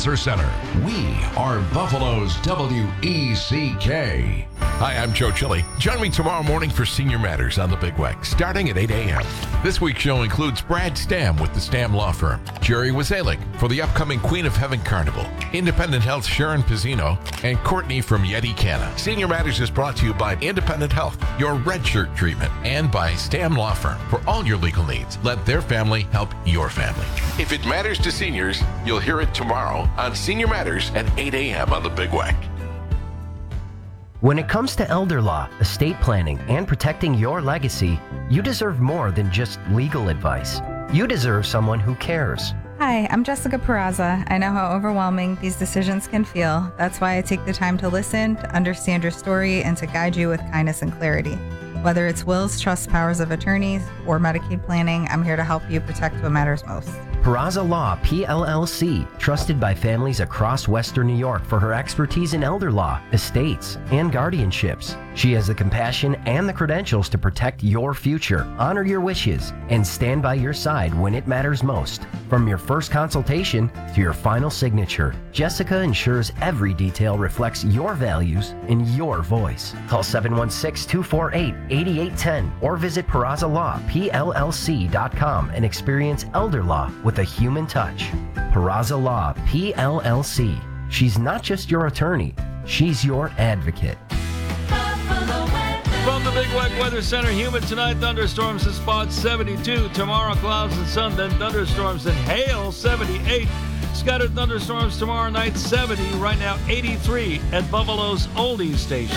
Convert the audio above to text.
Cancer Center. We are Buffalo's WECK. Hi, I'm Joe Chili. Join me tomorrow morning for Senior Matters on the Big Weck, starting at 8 a.m. This week's show includes Brad Stam with the Stam Law Firm, Jerry Wazalik for the upcoming Queen of Heaven Carnival, Independent Health Sharon Pizzino, and Courtney from Yeti Canna. Senior Matters is brought to you by Independent Health, your red shirt treatment, and by Stam Law Firm. For all your legal needs, let their family help your family. If it matters to seniors, you'll hear it tomorrow on Senior Matters at 8 a.m. on the Big Weck. When it comes to elder law, estate planning, and protecting your legacy, you deserve more than just legal advice. You deserve someone who cares. Hi, I'm Jessica Peraza. I know how overwhelming these decisions can feel. That's why I take the time to listen, to understand your story, and to guide you with kindness and clarity. Whether it's wills, trusts, powers of attorneys, or Medicaid planning, I'm here to help you protect what matters most. Peraza Law, PLLC, trusted by families across Western New York for her expertise in elder law, estates, and guardianships. She has the compassion and the credentials to protect your future, honor your wishes, and stand by your side when it matters most. From your first consultation to your final signature, Jessica ensures every detail reflects your values and your voice. Call 716-248-8810 or visit PerazaLawPLLC.com and experience elder law with a human touch. Peraza Law, PLLC. She's not just your attorney, she's your advocate. From the Big Weck Weather Center, humid tonight, thunderstorms in spots 72. Tomorrow, clouds and sun, then thunderstorms and hail 78. Scattered thunderstorms tomorrow night 70. Right now 83 at Buffalo's Oldies Station.